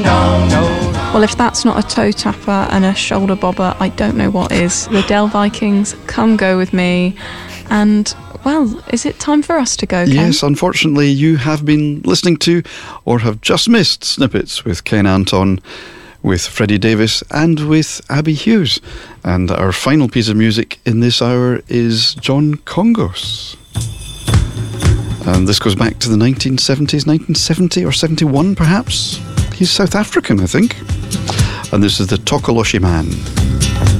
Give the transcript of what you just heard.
Well, if that's not a toe tapper and a shoulder bobber, I don't know what is. The Dell Vikings, Come Go With Me. And, well, is it time for us to go, Ken? Yes, unfortunately, you have been listening to or have just missed snippets with Ken Anton, with Freddie Davis and with Abby Hughes. And our final piece of music in this hour is John Congos. And this goes back to the 1970s, 1970 or 71 perhaps. He's South African, I think. And this is the Tokoloshi Man.